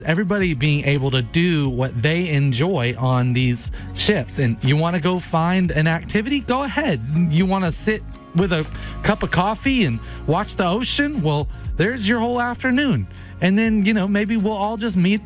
everybody being able to do what they enjoy on these ships. And you want to go find an activity? Go ahead. You want to sit with a cup of coffee and watch the ocean? Well, there's your whole afternoon. And then, maybe we'll all just meet